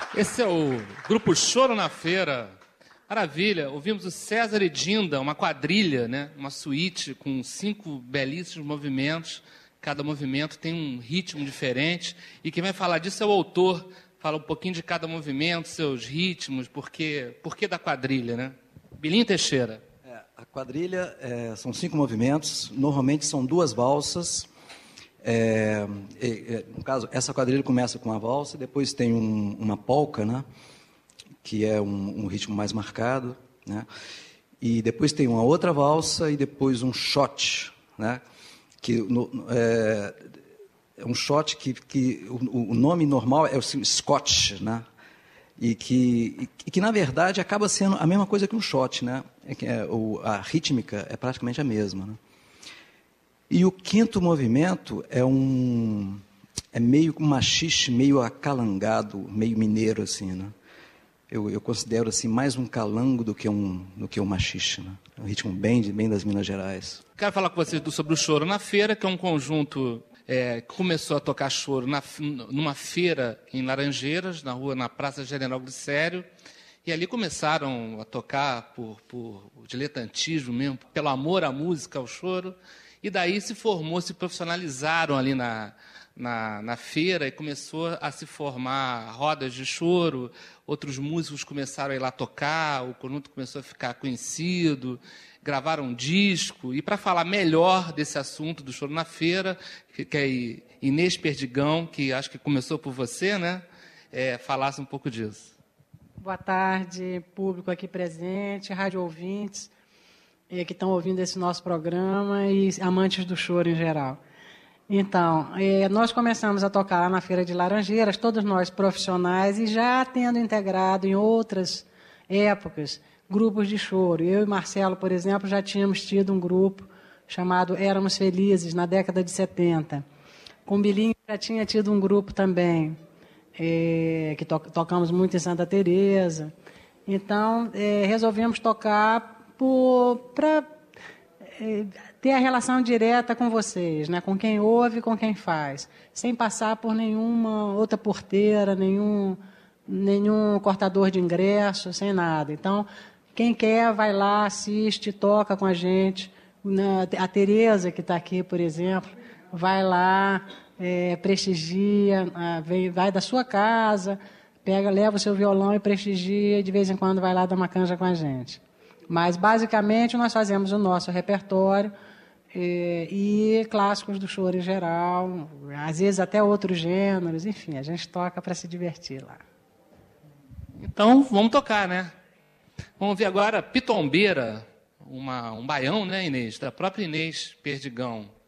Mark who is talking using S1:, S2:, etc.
S1: Esse é o Grupo Choro na Feira. Maravilha. Ouvimos o César e Dinda, uma quadrilha, né? Uma suíte com 5 belíssimos movimentos. Cada movimento tem um ritmo diferente. E quem vai falar disso é o autor. Fala um pouquinho de cada movimento, seus ritmos, por que da quadrilha, né? Bilinho Teixeira.
S2: A quadrilha são 5 movimentos. Normalmente são 2 valsas. No caso, essa quadrilha começa com uma valsa, depois tem uma polca, né, que é um ritmo mais marcado, né, e depois tem uma outra valsa e depois um shot, né, é um shot que o nome normal é o Scotch, né, e que na verdade acaba sendo a mesma coisa que um shot, né, a rítmica é praticamente a mesma, né. E o 5º movimento é meio um machixe, meio acalangado, meio mineiro, assim, né? Eu considero assim mais um calango do que um machixe, né? É um ritmo bem das Minas Gerais.
S1: Quero falar com vocês sobre o Choro na Feira, que é um conjunto que começou a tocar choro numa feira em Laranjeiras, na Praça General Glicério, e ali começaram a tocar por diletantismo mesmo, pelo amor à música, ao choro. E daí se profissionalizaram ali na feira e começou a se formar rodas de choro, outros músicos começaram a ir lá tocar, o conjunto começou a ficar conhecido, gravaram um disco. E para falar melhor desse assunto do choro na feira, que é Inês Perdigão, que acho que começou por você, né? Falasse um pouco disso.
S3: Boa tarde, público aqui presente, rádio ouvintes, que estão ouvindo esse nosso programa e amantes do choro em geral. Então, nós começamos a tocar lá na Feira de Laranjeiras, todos nós profissionais, e já tendo integrado em outras épocas grupos de choro. Eu e Marcelo, por exemplo, já tínhamos tido um grupo chamado Éramos Felizes, na década de 70. Com Bilinho já tinha tido um grupo também, que tocamos muito em Santa Teresa. Então, resolvemos tocar para ter a relação direta com vocês, né? Com quem ouve e com quem faz, sem passar por nenhuma outra porteira, nenhum cortador de ingresso, sem nada. Então, quem quer vai lá, assiste, toca com a gente. A Tereza, que está aqui, por exemplo, vai lá, prestigia, vai da sua casa, leva o seu violão e prestigia, e de vez em quando vai lá dar uma canja com a gente. Mas, basicamente, nós fazemos o nosso repertório e clássicos do choro em geral, às vezes até outros gêneros, enfim, a gente toca para se divertir lá.
S1: Então, vamos tocar, né? Vamos ver agora Pitombeira, um baião, né, Inês? Da própria Inês Perdigão.